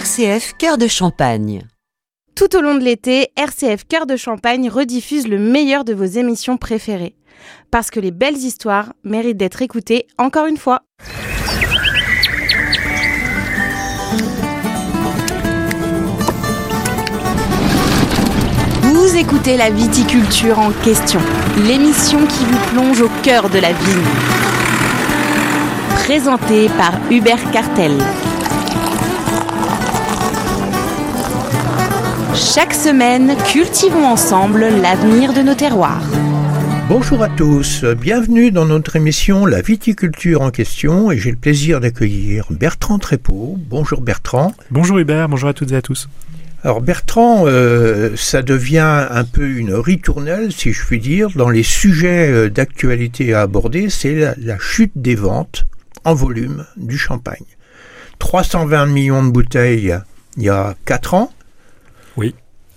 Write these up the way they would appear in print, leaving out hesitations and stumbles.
RCF Cœur de Champagne. Tout au long de l'été, RCF Cœur de Champagne rediffuse le meilleur de vos émissions préférées. Parce que les belles histoires méritent d'être écoutées encore une fois. Vous écoutez la viticulture en question, l'émission qui vous plonge au cœur de la vigne. Présentée par Hubert Cartel. Chaque semaine, cultivons ensemble l'avenir de nos terroirs. Bonjour à tous, bienvenue dans notre émission La viticulture en question et j'ai le plaisir d'accueillir Bertrand Trépeau. Bonjour Bertrand. Bonjour Hubert, bonjour à toutes et à tous. Alors Bertrand, ça devient un peu une ritournelle, si je puis dire, dans les sujets d'actualité à aborder, c'est la chute des ventes en volume du champagne. 320 millions de bouteilles il y a 4 ans. Oui.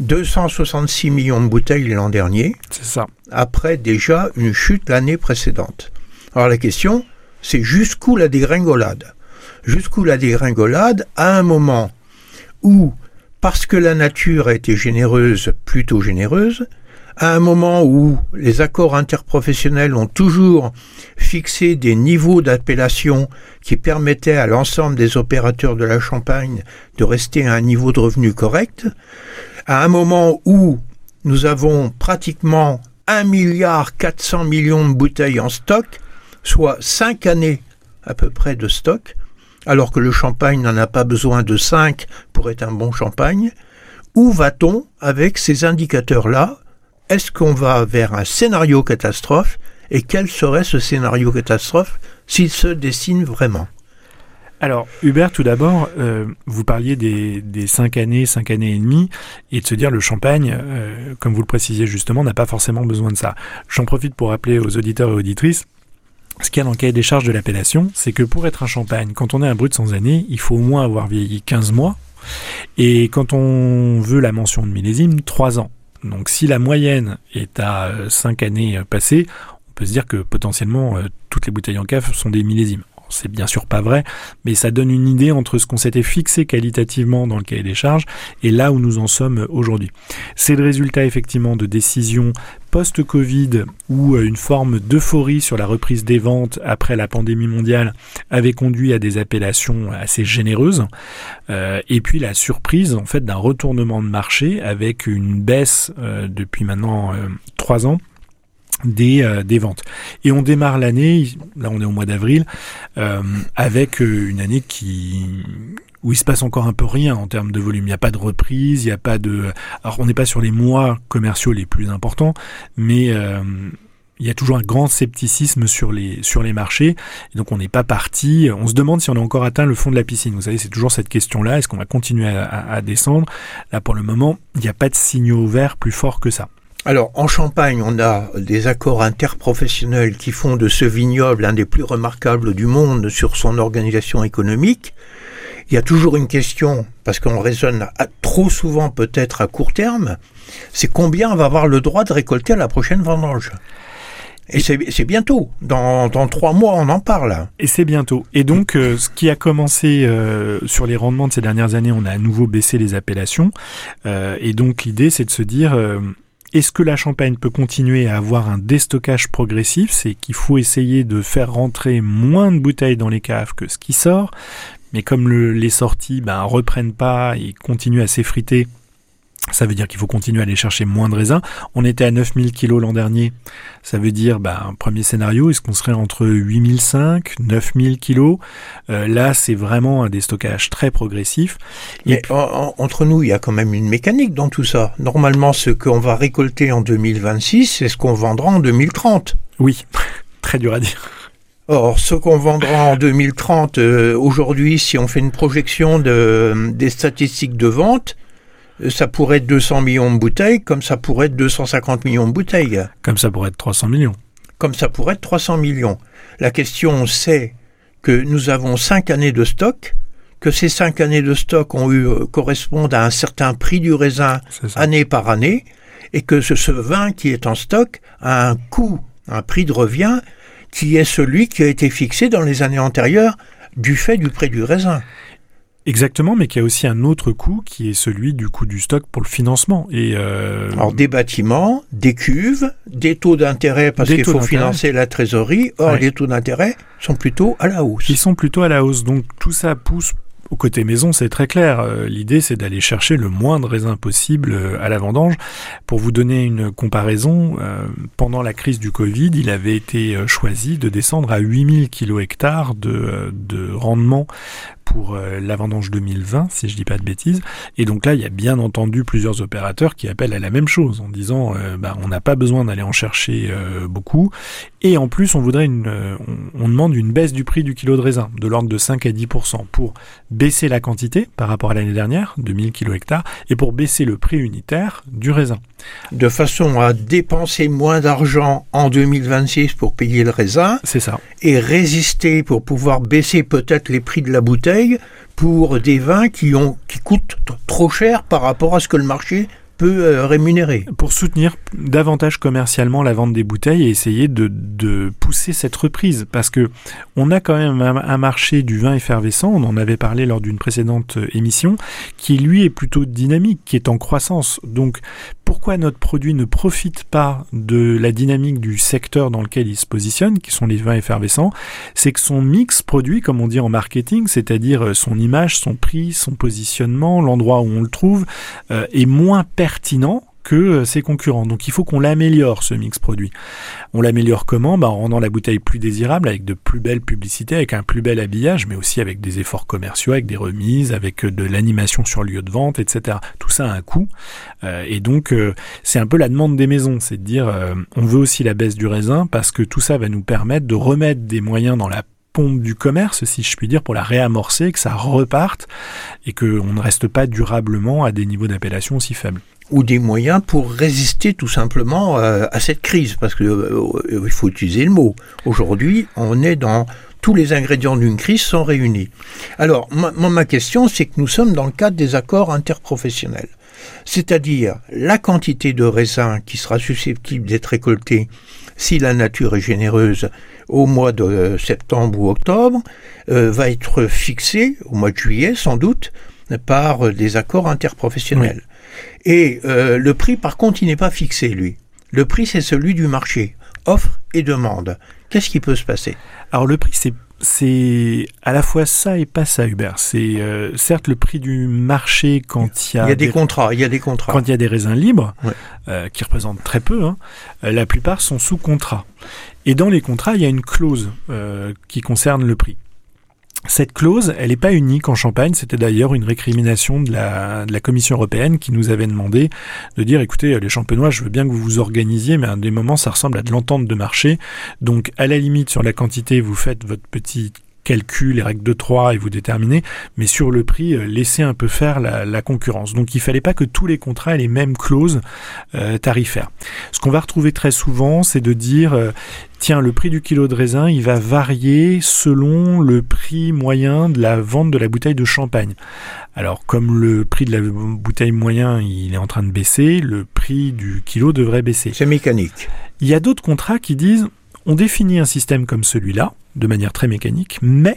266 millions de bouteilles l'an dernier. C'est ça. Après déjà une chute l'année précédente. Alors la question, c'est jusqu'où la dégringolade ? Jusqu'où la dégringolade à un moment où, parce que la nature a été généreuse, plutôt généreuse, à un moment où les accords interprofessionnels ont toujours fixé des niveaux d'appellation qui permettaient à l'ensemble des opérateurs de la Champagne de rester à un niveau de revenu correct, à un moment où nous avons pratiquement 1,4 milliard de bouteilles en stock, soit 5 années à peu près de stock, alors que le champagne n'en a pas besoin de 5 pour être un bon champagne, où va-t-on avec ces indicateurs-là ? Est-ce qu'on va vers un scénario catastrophe ? Et quel serait ce scénario catastrophe s'il se dessine vraiment ? Alors, Hubert, tout d'abord, vous parliez des 5 années et demie, et de se dire le champagne, comme vous le précisiez justement, n'a pas forcément besoin de ça. J'en profite pour rappeler aux auditeurs et auditrices, ce qu'il y a dans le cahier des charges de l'appellation, c'est que pour être un champagne, quand on est un brut sans année, il faut au moins avoir vieilli 15 mois, et quand on veut la mention de millésime, 3 ans. Donc si la moyenne est à 5 années passées, on peut se dire que potentiellement toutes les bouteilles en cave sont des millésimes. C'est bien sûr pas vrai, mais ça donne une idée entre ce qu'on s'était fixé qualitativement dans le cahier des charges et là où nous en sommes aujourd'hui. C'est le résultat effectivement de décisions post-Covid où une forme d'euphorie sur la reprise des ventes après la pandémie mondiale avait conduit à des appellations assez généreuses et puis la surprise en fait d'un retournement de marché avec une baisse depuis maintenant 3 ans des ventes. Et on démarre l'année, là on est au mois d'avril, avec une année où il se passe encore un peu rien en termes de volume. Il n'y a pas de reprise, il n'y a pas de... Alors on n'est pas sur les mois commerciaux les plus importants, mais il y a toujours un grand scepticisme sur les marchés. Et donc on n'est pas parti. On se demande si on a encore atteint le fond de la piscine. Vous savez, c'est toujours cette question-là. Est-ce qu'on va continuer à descendre ? Là pour le moment, il n'y a pas de signaux verts plus forts que ça. Alors, en Champagne, on a des accords interprofessionnels qui font de ce vignoble un des plus remarquables du monde sur son organisation économique. Il y a toujours une question, parce qu'on raisonne trop souvent peut-être à court terme, c'est combien on va avoir le droit de récolter à la prochaine vendange. Et c'est bientôt. Dans 3 mois, on en parle. Et c'est bientôt. Et donc, ce qui a commencé sur les rendements de ces dernières années, on a à nouveau baissé les appellations. Et donc, l'idée, c'est de se dire... Est-ce que la Champagne peut continuer à avoir un déstockage progressif ? C'est qu'il faut essayer de faire rentrer moins de bouteilles dans les caves que ce qui sort. Mais comme les sorties reprennent pas et continuent à s'effriter, ça veut dire qu'il faut continuer à aller chercher moins de raisins. On était à 9000 kilos l'an dernier. Ça veut dire, un premier scénario, est-ce qu'on serait entre 8005, 9000 kilos ? Là, c'est vraiment un déstockage très progressif. Mais entre nous, il y a quand même une mécanique dans tout ça. Normalement, ce qu'on va récolter en 2026, c'est ce qu'on vendra en 2030. Oui, très dur à dire. Or, ce qu'on vendra en 2030, aujourd'hui, si on fait une projection des statistiques de vente, ça pourrait être 200 millions de bouteilles, comme ça pourrait être 250 millions de bouteilles. Comme ça pourrait être 300 millions. Comme ça pourrait être 300 millions. La question, c'est que nous avons 5 années de stock, que ces 5 années de stock correspondent à un certain prix du raisin année par année, et que ce vin qui est en stock a un coût, un prix de revient, qui est celui qui a été fixé dans les années antérieures du fait du prix du raisin. Exactement, mais qu'il y a aussi un autre coût qui est celui du coût du stock pour le financement. Alors des bâtiments, des cuves, des taux d'intérêt parce qu'il faut financer la trésorerie. Or, les taux d'intérêt sont plutôt à la hausse. Ils sont plutôt à la hausse. Donc tout ça pousse. Au côté maison, c'est très clair. L'idée, c'est d'aller chercher le moins de raisins possible à la vendange. Pour vous donner une comparaison, pendant la crise du Covid, il avait été choisi de descendre à 8000 kilo-hectares de rendement pour la vendange 2020, si je dis pas de bêtises. Et donc là, il y a bien entendu plusieurs opérateurs qui appellent à la même chose, en disant on n'a pas besoin d'aller en chercher beaucoup. Et en plus, on demande une baisse du prix du kilo de raisin, de l'ordre de 5 à 10%, pour baisser la quantité par rapport à l'année dernière, de 1000 kilo-hectares, et pour baisser le prix unitaire du raisin. De façon à dépenser moins d'argent en 2026 pour payer le raisin. C'est ça. Et résister pour pouvoir baisser peut-être les prix de la bouteille pour des vins qui coûtent trop cher par rapport à ce que le marché peut rémunérer. Pour soutenir davantage commercialement la vente des bouteilles et essayer de pousser cette reprise, parce que on a quand même un marché du vin effervescent, on en avait parlé lors d'une précédente émission, qui lui est plutôt dynamique, qui est en croissance. Donc pourquoi notre produit ne profite pas de la dynamique du secteur dans lequel il se positionne, qui sont les vins effervescents? C'est que son mix produit, comme on dit en marketing, c'est-à-dire son image, son prix, son positionnement, l'endroit où on le trouve, est moins pertinent que ses concurrents. Donc il faut qu'on l'améliore, ce mix produit. On l'améliore comment ? En rendant la bouteille plus désirable, avec de plus belles publicités, avec un plus bel habillage, mais aussi avec des efforts commerciaux, avec des remises, avec de l'animation sur lieu de vente, etc. Tout ça a un coût. Et donc c'est un peu la demande des maisons, c'est de dire on veut aussi la baisse du raisin, parce que tout ça va nous permettre de remettre des moyens dans la pompe du commerce, si je puis dire, pour la réamorcer, que ça reparte et qu'on ne reste pas durablement à des niveaux d'appellation aussi faibles. Ou des moyens pour résister tout simplement à cette crise, parce que il faut utiliser le mot. Aujourd'hui, on est dans tous les ingrédients d'une crise sont réunis. Alors, ma question, c'est que nous sommes dans le cadre des accords interprofessionnels. C'est-à-dire la quantité de raisin qui sera susceptible d'être récoltée si la nature est généreuse au mois de septembre ou octobre, va être fixée au mois de juillet sans doute par des accords interprofessionnels. Oui. Et le prix par contre il n'est pas fixé lui. Le prix c'est celui du marché, offre et demande. Qu'est-ce qui peut se passer ? Alors le prix c'est à la fois ça et pas ça, Hubert. C'est certes le prix du marché quand il y a des contrats. Quand il y a des raisins libres, ouais. Qui représentent très peu, la plupart sont sous contrat. Et dans les contrats, il y a une clause qui concerne le prix. Cette clause, elle n'est pas unique en Champagne. C'était d'ailleurs une récrimination de la Commission européenne qui nous avait demandé de dire, écoutez, les Champenois, je veux bien que vous vous organisiez, mais à des moments, ça ressemble à de l'entente de marché. Donc, à la limite, sur la quantité, vous faites votre petit calcul, les règles de 3 et vous déterminez, mais sur le prix, laissez un peu faire la concurrence. Donc, il ne fallait pas que tous les contrats aient les mêmes clauses tarifaires. Ce qu'on va retrouver très souvent, c'est de dire... tiens, le prix du kilo de raisin, il va varier selon le prix moyen de la vente de la bouteille de champagne. Alors, comme le prix de la bouteille moyen, il est en train de baisser, le prix du kilo devrait baisser. C'est mécanique. Il y a d'autres contrats qui disent, on définit un système comme celui-là, de manière très mécanique, mais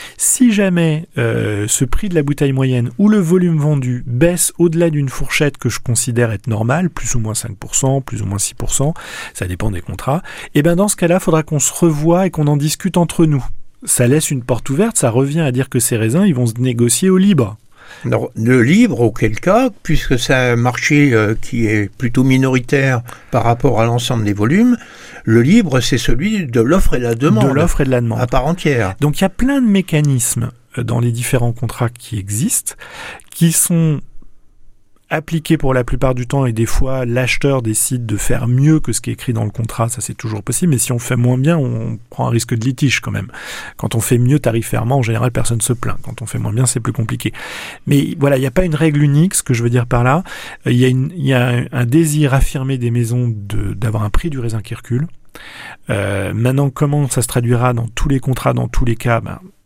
si jamais ce prix de la bouteille moyenne ou le volume vendu baisse au-delà d'une fourchette que je considère être normale, plus ou moins 5%, plus ou moins 6%, ça dépend des contrats, et bien dans ce cas-là, il faudra qu'on se revoie et qu'on en discute entre nous. Ça laisse une porte ouverte, ça revient à dire que ces raisins, ils vont se négocier au libre. Alors, le libre, auquel cas, puisque c'est un marché qui est plutôt minoritaire par rapport à l'ensemble des volumes, le libre, c'est celui de l'offre et de la demande. De l'offre et de la demande. À part entière. Donc, il y a plein de mécanismes dans les différents contrats qui existent, qui sont appliqués pour la plupart du temps, et des fois l'acheteur décide de faire mieux que ce qui est écrit dans le contrat, ça c'est toujours possible, mais si on fait moins bien, on prend un risque de litige quand même. Quand on fait mieux tarifairement, en général personne se plaint. Quand on fait moins bien, c'est plus compliqué. Mais voilà, il n'y a pas une règle unique, ce que je veux dire par là. Il y a un désir affirmé des maisons d'avoir un prix du raisin qui recule. Maintenant, comment ça se traduira dans tous les contrats, dans tous les cas,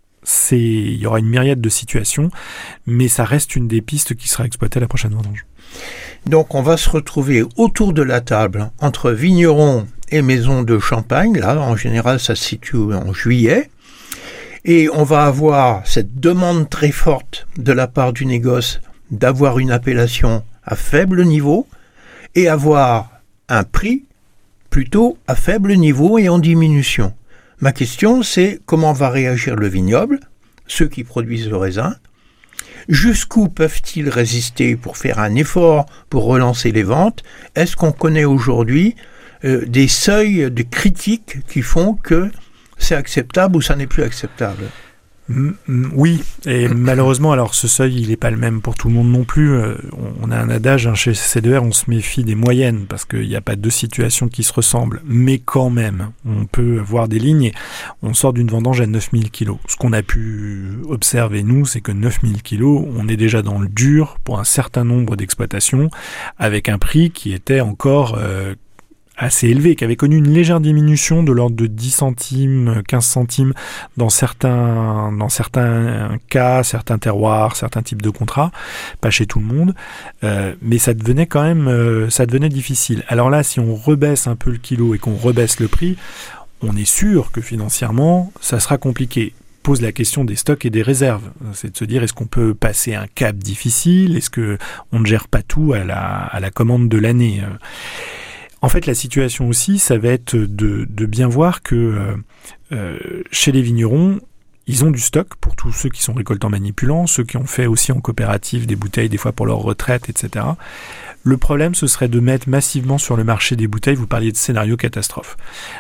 il y aura une myriade de situations, mais ça reste une des pistes qui sera exploitée à la prochaine vendange. Donc on va se retrouver autour de la table entre vignerons et maisons de champagne. Là, en général, ça se situe en juillet. Et on va avoir cette demande très forte de la part du négoce d'avoir une appellation à faible niveau et avoir un prix plutôt à faible niveau et en diminution. Ma question, c'est comment va réagir le vignoble, ceux qui produisent le raisin, jusqu'où peuvent-ils résister pour faire un effort pour relancer les ventes? Est-ce qu'on connaît aujourd'hui des seuils de critique qui font que c'est acceptable ou ça n'est plus acceptable? Oui, et malheureusement, alors ce seuil, il n'est pas le même pour tout le monde non plus. On a un adage chez C2R, on se méfie des moyennes, parce qu'il n'y a pas deux situations qui se ressemblent. Mais quand même, on peut voir des lignes. On sort d'une vendange à 9000 kilos. Ce qu'on a pu observer, nous, c'est que 9000 kilos, on est déjà dans le dur pour un certain nombre d'exploitations, avec un prix qui était encore assez élevé, qui avait connu une légère diminution de l'ordre de 10 centimes, 15 centimes dans certains cas, certains terroirs, certains types de contrats, pas chez tout le monde, mais ça devenait quand même, ça devenait difficile. Alors là, si on rebaisse un peu le kilo et qu'on rebaisse le prix, on est sûr que financièrement, ça sera compliqué. Pose la question des stocks et des réserves. C'est de se dire, est-ce qu'on peut passer un cap difficile? Est-ce qu'on ne gère pas tout à la commande de l'année? En fait, la situation aussi, ça va être de bien voir que chez les vignerons, ils ont du stock pour tous ceux qui sont récoltants manipulants, ceux qui ont fait aussi en coopérative des bouteilles, des fois pour leur retraite, etc. Le problème, ce serait de mettre massivement sur le marché des bouteilles. Vous parliez de scénario catastrophe.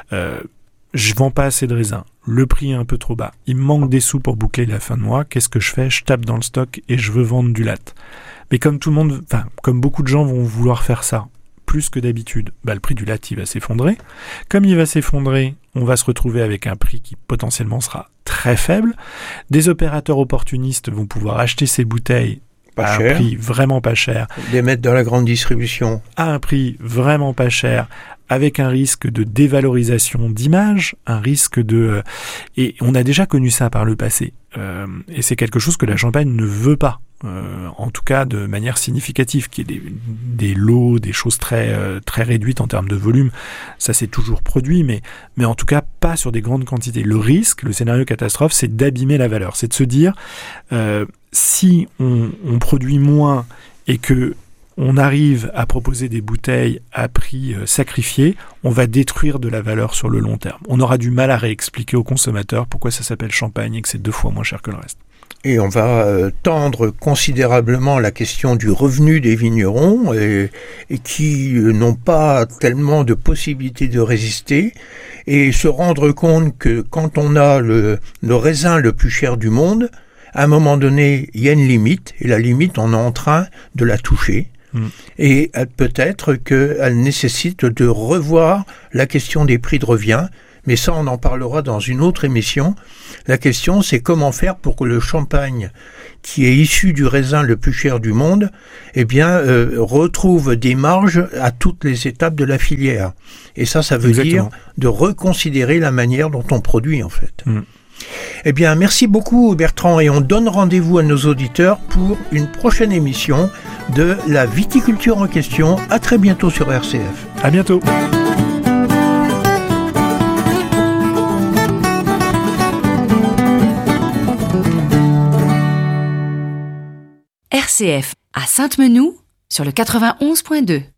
Je vends pas assez de raisins. Le prix est un peu trop bas. Il me manque des sous pour boucler la fin de mois. Qu'est-ce que je fais? Je tape dans le stock et je veux vendre du latte. Mais comme tout le monde, comme beaucoup de gens vont vouloir faire ça, plus que d'habitude, le prix du latte, il va s'effondrer. Comme il va s'effondrer, on va se retrouver avec un prix qui potentiellement sera très faible. Des opérateurs opportunistes vont pouvoir acheter ces bouteilles à un prix vraiment pas cher. Les mettre dans la grande distribution. À un prix vraiment pas cher, avec un risque de dévalorisation d'image, un risque de... Et on a déjà connu ça par le passé. Et c'est quelque chose que la Champagne ne veut pas. En tout cas de manière significative, qu'il y ait des lots, des choses très réduites en termes de volume, ça s'est toujours produit, mais en tout cas pas sur des grandes quantités. Le risque, le scénario catastrophe, c'est d'abîmer la valeur, c'est de se dire si on produit moins et que on arrive à proposer des bouteilles à prix sacrifié, on va détruire de la valeur sur le long terme. On aura du mal à réexpliquer aux consommateurs pourquoi ça s'appelle Champagne et que c'est 2 fois moins cher que le reste. Et on va tendre considérablement la question du revenu des vignerons et qui n'ont pas tellement de possibilités de résister et se rendre compte que quand on a le raisin le plus cher du monde, à un moment donné, il y a une limite et la limite, on est en train de la toucher. Et peut-être qu'elle nécessite de revoir la question des prix de revient. Mais ça, on en parlera dans une autre émission. La question, c'est comment faire pour que le champagne, qui est issu du raisin le plus cher du monde, retrouve des marges à toutes les étapes de la filière. Et ça veut dire de reconsidérer la manière dont on produit, en fait. Eh bien, merci beaucoup, Bertrand, et on donne rendez-vous à nos auditeurs pour une prochaine émission de la viticulture en question. À très bientôt sur RCF. À bientôt. RCF à Sainte-Menou sur le 91.2.